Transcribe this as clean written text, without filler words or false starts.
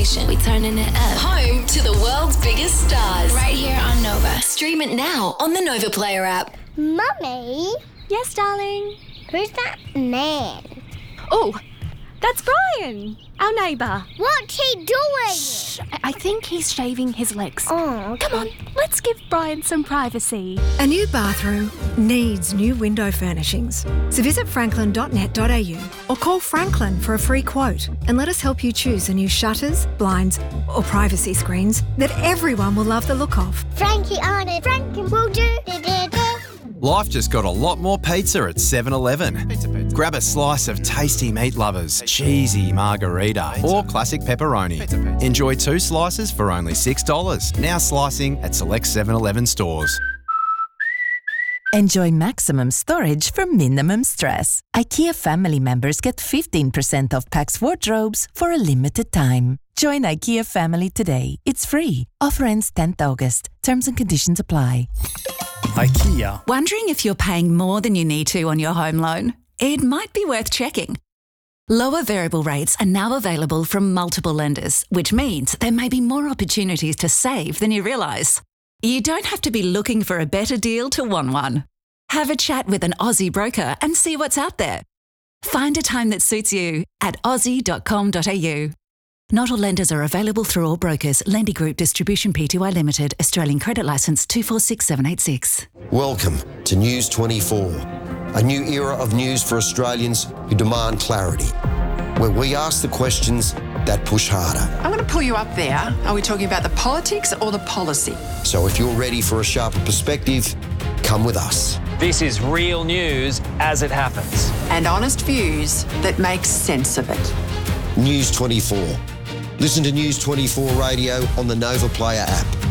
station. We turning it up. Home to the world's biggest stars. Right here on Nova. Stream it now on the Nova Player app. Mummy? Yes, darling? Who's that man? Oh, that's Brian, our neighbour. What's he doing? Shh, I think he's shaving his legs. Oh, okay. Come on, let's give Brian some privacy. A new bathroom needs new window furnishings. So visit franklin.net.au or call Franklin for a free quote and let us help you choose the new shutters, blinds or privacy screens that everyone will love the look of. Frankie on it. Frankie will do. Life just got a lot more pizza at 7-Eleven. Grab a slice of tasty meat lovers, cheesy margarita or classic pepperoni. Enjoy 2 slices for only $6. Now slicing at select 7-Eleven stores. Enjoy maximum storage for minimum stress. IKEA family members get 15% off Pax wardrobes for a limited time. Join IKEA family today. It's free. Offer ends 10th August. Terms and conditions apply. IKEA. Wondering if you're paying more than you need to on your home loan? It might be worth checking. Lower variable rates are now available from multiple lenders, which means there may be more opportunities to save than you realise. You don't have to be looking for a better deal to want one. Have a chat with an Aussie broker and see what's out there. Find a time that suits you at aussie.com.au. Not all lenders are available through all brokers. Lendy Group Distribution Pty Limited. Australian Credit Licence 246786. Welcome to News 24, a new era of news for Australians who demand clarity, where we ask the questions that push harder. I'm going to pull you up there. Are we talking about the politics or the policy? So if you're ready for a sharper perspective, come with us. This is real news as it happens. And honest views that make sense of it. News 24. Listen to News 24 Radio on the Nova Player app.